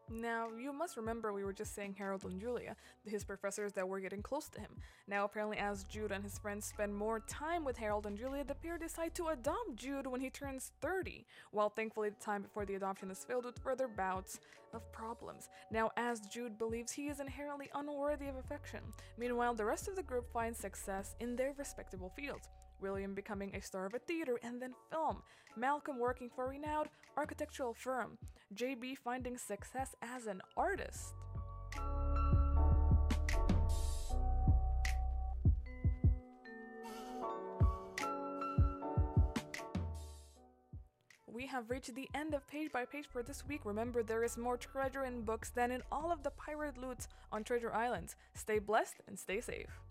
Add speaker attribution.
Speaker 1: Now, you must remember we were just saying Harold and Julia, his professors that were getting close to him. Now, apparently, as Jude and his friends spend more time with Harold and Julia, the pair decide to adopt Jude when he turns 30, while thankfully the time before the adoption is filled with further bouts of problems. Now, as Jude believes he is inherently unworthy of affection, meanwhile, the rest of the group finds success in their respectable fields. William becoming a star of a theater and then film, Malcolm working for a renowned architectural firm, JB finding success as an artist. We have reached the end of Page by Page for this week. Remember, there is more treasure in books than in all of the pirate loots on Treasure Islands. Stay blessed and stay safe.